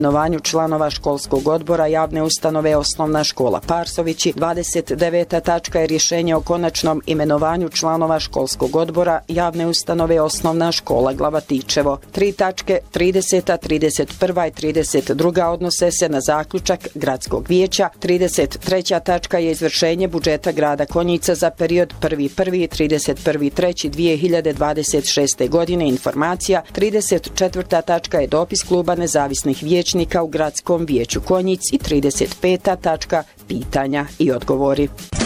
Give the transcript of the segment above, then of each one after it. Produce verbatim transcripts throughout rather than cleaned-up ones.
imenovanju članova školskog odbora javne ustanove Osnovna škola Parsovići. dvadeset deveta tačka je rješenje o konačnom imenovanju članova školskog odbora javne ustanove Osnovna škola Glavatičevo. Tri tačke, trideseta, trideset prva i trideset druga odnose se na zaključak gradskog vijeća. trideset treća tačka je izvršenje budžeta grada Konjica za period prvi prvog do trideset prvog trećeg dvije hiljade dvadeset šeste. godine. Informacija. trideset četvrta tačka je dopis kluba nezavisnih vijećnika u gradskom vijeću Konjic i trideset peta tačka pitanja i odgovori.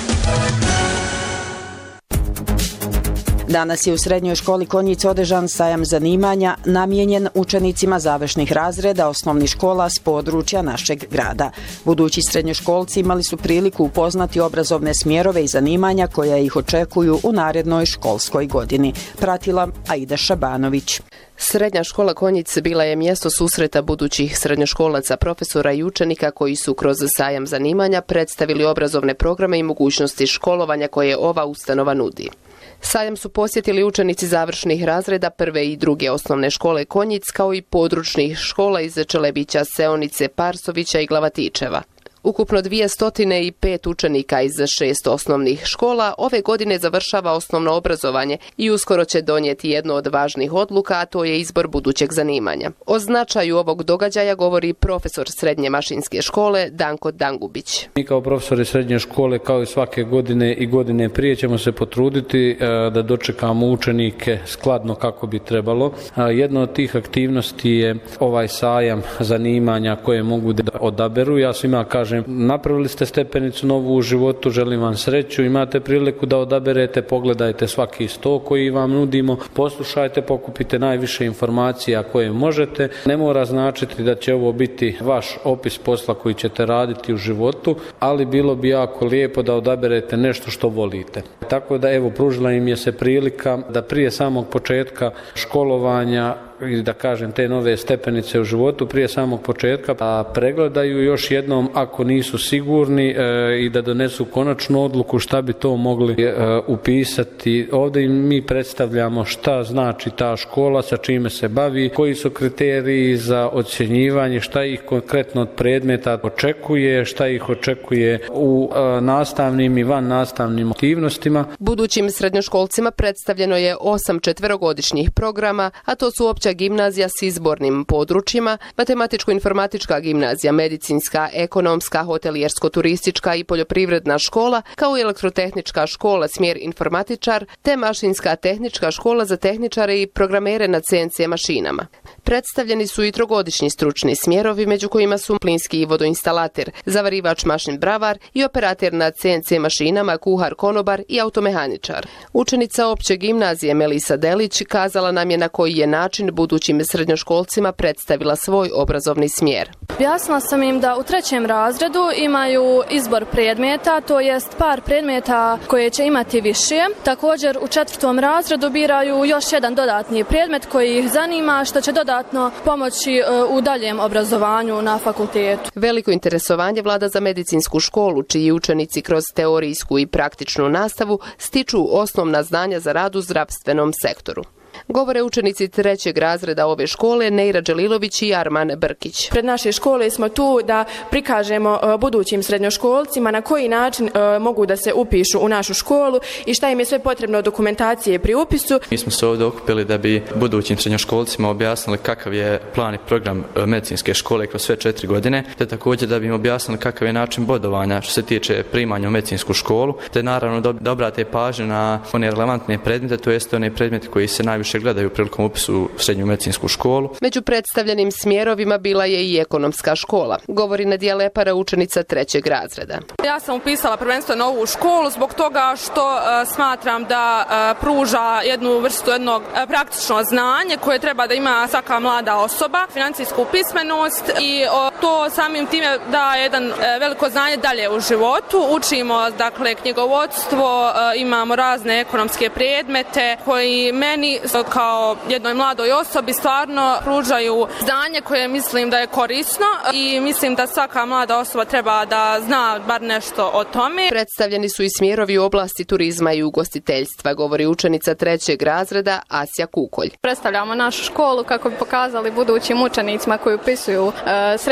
Danas je u srednjoj školi Konjic održan sajam zanimanja namijenjen učenicima završnih razreda osnovnih škola s područja našeg grada. Budući srednjoškolci imali su priliku upoznati obrazovne smjerove i zanimanja koja ih očekuju u narednoj školskoj godini. Pratila Aida Šabanović. Srednja škola Konjic bila je mjesto susreta budućih srednjoškolaca, profesora i učenika koji su kroz sajam zanimanja predstavili obrazovne programe i mogućnosti školovanja koje ova ustanova nudi. Sajam su posjetili učenici završnih razreda prve i druge osnovne škole Konjic kao i područnih škola iz Čelebića, Seonice, Parsovića i Glavatičeva. Ukupno dvjesto pet učenika iz šest osnovnih škola ove godine završava osnovno obrazovanje i uskoro će donijeti jednu od važnih odluka, a to je izbor budućeg zanimanja. O značaju ovog događaja govori profesor srednje mašinske škole Danko Dangubić. Mi kao profesori srednje škole, kao i svake godine i godine prije, ćemo se potruditi da dočekamo učenike skladno kako bi trebalo. Jedna od tih aktivnosti je ovaj sajam zanimanja koje mogu da odaberu. Ja svima kažem, napravili ste stepenicu novu u životu, želim vam sreću, imate priliku da odaberete, pogledajte svaki sto koji vam nudimo, poslušajte, pokupite najviše informacija koje možete. Ne mora značiti da će ovo biti vaš opis posla koji ćete raditi u životu, ali bilo bi jako lijepo da odaberete nešto što volite. Tako da evo, pružila im je se prilika da prije samog početka školovanja i da kažem te nove stepenice u životu prije samog početka a pregledaju još jednom ako nisu sigurni e, i da donesu konačnu odluku šta bi to mogli e, upisati. Ovdje im mi predstavljamo šta znači ta škola, sa čime se bavi, koji su kriteriji za ocjenjivanje, šta ih konkretno od predmeta očekuje, šta ih očekuje u e, nastavnim i van nastavnim aktivnostima. Budućim srednjoškolcima predstavljeno je osam četverogodišnjih programa, a to su opća gimnazija s izbornim područjima, matematičko-informatička gimnazija, medicinska, ekonomska, hotelijersko-turistička i poljoprivredna škola, kao i elektrotehnička škola smjer informatičar, te mašinska tehnička škola za tehničare i programere na C N C mašinama. Predstavljeni su i trogodišnji stručni smjerovi, među kojima su plinski i vodoinstalater, zavarivač mašin bravar i operater na C N C mašinama, kuhar konobar i automehaničar. Učenica opće gimnazije Melisa Delić kazala nam je na koji je način budućim srednjoškolcima predstavila svoj obrazovni smjer. Objasnila sam im da u trećem razredu imaju izbor predmeta, to jest par predmeta koje će imati više. Također u četvrtom razredu biraju još jedan dodatni predmet koji ih zanima, što će dodatno pomoći u daljem obrazovanju na fakultetu. Veliko interesovanje vlada za medicinsku školu, čiji učenici kroz teorijsku i praktičnu nastavu stiču osnovna znanja za rad u zdravstvenom sektoru. Govore učenici trećeg razreda ove škole Neira Đelilović i Arman Brkić. Pred naše škole smo tu da prikažemo budućim srednjoškolcima na koji način mogu da se upišu u našu školu i šta im je sve potrebno od dokumentacije pri upisu. Mi smo se ovdje okupili da bi budućim srednjoškolcima objasnili kakav je plan i program medicinske škole kroz sve četiri godine, te također da bi im objasnili kakav je način bodovanja što se tiče primanja u medicinsku školu, te naravno da obrate pažnju na one relevantne predmete, to jest one predmete koji se najviše gledaju prilikom upisu u srednju medicinsku školu. Među predstavljenim smjerovima bila je i ekonomska škola, govori Nadija Lepara, učenica trećeg razreda. Ja sam upisala prvenstveno ovu školu zbog toga što uh, smatram da uh, pruža jednu vrstu jednog uh, praktično znanje koje treba da ima svaka mlada osoba, financijsku pismenost i uh, to samim time da jedan uh, veliko znanje dalje u životu. Učimo dakle knjigovodstvo, uh, imamo razne ekonomske predmete koji meni kao jednoj mladoj osobi stvarno pružaju znanje koje mislim da je korisno i mislim da svaka mlada osoba treba da zna bar nešto o tome. Predstavljeni su i smjerovi u oblasti turizma i ugostiteljstva, govori učenica trećeg razreda Asja Kukolj. Predstavljamo našu školu kako bi pokazali budućim učenicima koji upisuju uh, srednje